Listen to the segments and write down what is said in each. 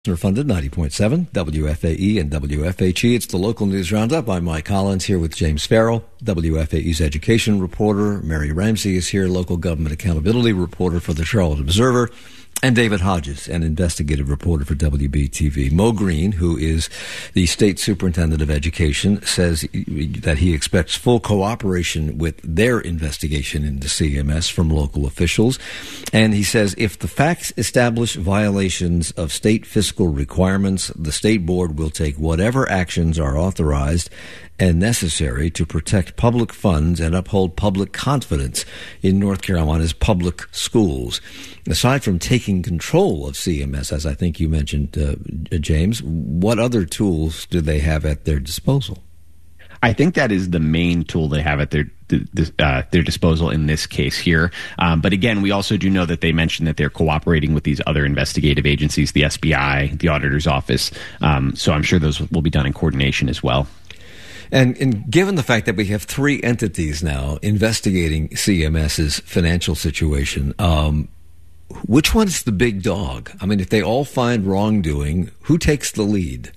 Funded 90.7 WFAE and WFHE. It's the local news roundup. I'm Mike Collins here with James Farrell, WFAE's education reporter. Mary Ramsey is here, local government accountability reporter for the Charlotte Observer. And David Hodges, an investigative reporter for WBTV. Mo Green, who is the state superintendent of education, says that he expects full cooperation with their investigation into CMS from local officials. And he says if the facts establish violations of state fiscal requirements, the state board will take whatever actions are authorized and necessary to protect public funds and uphold public confidence in North Carolina's public schools. Aside from taking control of CMS, as I think you mentioned, James, what other tools do they have at their disposal? I think that is the main tool they have at their disposal in this case here. But again, we also do know that they mentioned that they're cooperating with these other investigative agencies, the SBI, the Auditor's Office. So I'm sure those will be done in coordination as well. And given the fact that we have three entities now investigating CMS's financial situation, which one's the big dog? I mean, if they all find wrongdoing, who takes the lead?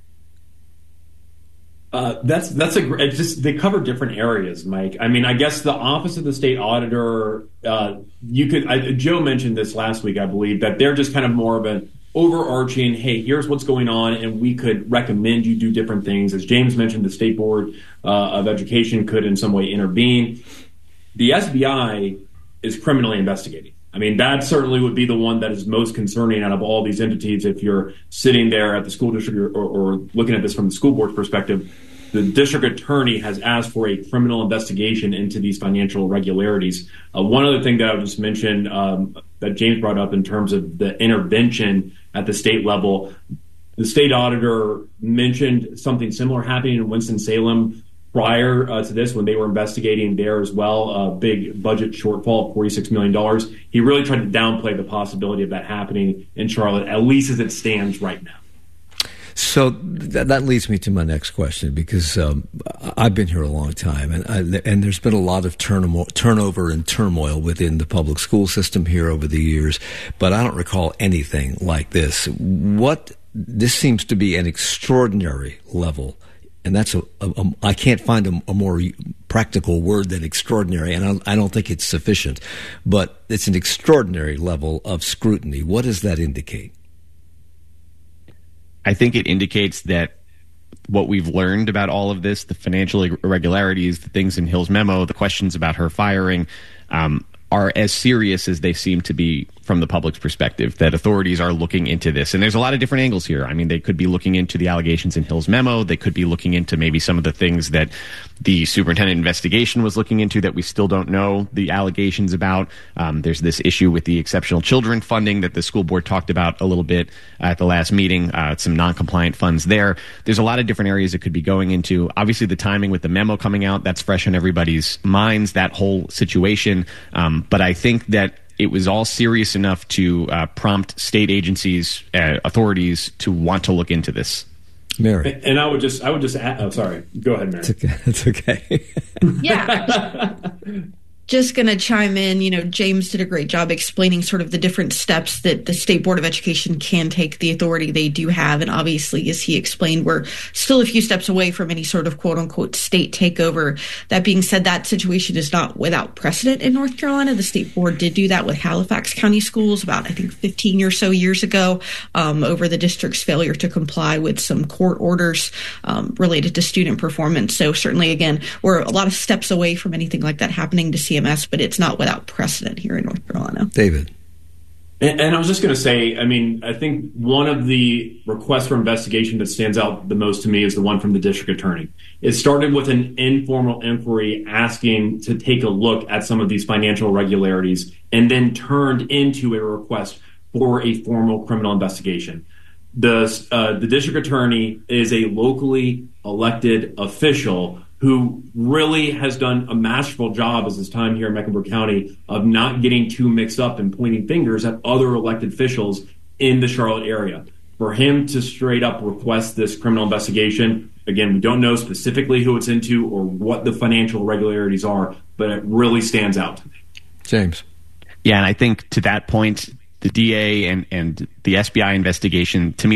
They cover different areas, Mike. I mean, I guess the Office of the State Auditor, Joe mentioned this last week, I believe, that they're just kind of more of an overarching, hey, here's what's going on, and we could recommend you do different things. As James mentioned, the State Board of Education could in some way intervene. The SBI is criminally investigating. I mean, that certainly would be the one that is most concerning out of all these entities. If you're sitting there at the school district or looking at this from the school board's perspective, the district attorney has asked for a criminal investigation into these financial irregularities. One other thing that I would just mention that James brought up in terms of the intervention at the state level, the state auditor mentioned something similar happening in Winston-Salem prior to this when they were investigating there as well, a big budget shortfall of $46 million. He really tried to downplay the possibility of that happening in Charlotte, at least as it stands right now. So that leads me to my next question, because I've been here a long time, and there's been a lot of turnover and turmoil within the public school system here over the years, but I don't recall anything like this. This seems to be an extraordinary level, and that's I can't find a more practical word than extraordinary, and I don't think it's sufficient, but it's an extraordinary level of scrutiny. What does that indicate? I think it indicates that what we've learned about all of this, the financial irregularities, the things in Hill's memo, the questions about her firing, are as serious as they seem to be from the public's perspective, that authorities are looking into this. And there's a lot of different angles here. I mean, they could be looking into the allegations in Hill's memo. They could be looking into maybe some of the things that the superintendent investigation was looking into that we still don't know the allegations about. There's this issue with the exceptional children funding that the school board talked about a little bit at the last meeting, some non-compliant funds there. There's a lot of different areas it could be going into. Obviously, the timing with the memo coming out, that's fresh in everybody's minds, that whole situation. But I think that it was all serious enough to prompt state agencies, authorities to want to look into this. Mary. And I would just add, oh, sorry. Go ahead, Mary. It's okay. Yeah. Just going to chime in, James did a great job explaining sort of the different steps that the State Board of Education can take, the authority they do have. And obviously, as he explained, we're still a few steps away from any sort of quote unquote state takeover. That being said, that situation is not without precedent in North Carolina. The State Board did do that with Halifax County Schools about, I think, 15 or so years ago over the district's failure to comply with some court orders related to student performance. So certainly, again, we're a lot of steps away from anything like that happening to CMS, but it's not without precedent here in North Carolina. David. And I was just going to say, I mean, I think one of the requests for investigation that stands out the most to me is the one from the district attorney. It started with an informal inquiry asking to take a look at some of these financial irregularities and then turned into a request for a formal criminal investigation. The district attorney is a locally elected official who really has done a masterful job as his time here in Mecklenburg County of not getting too mixed up and pointing fingers at other elected officials in the Charlotte area. For him to straight up request this criminal investigation, again, we don't know specifically who it's into or what the financial irregularities are, but it really stands out to me. James. Yeah, and I think to that point, DA and the SBI investigation, to me,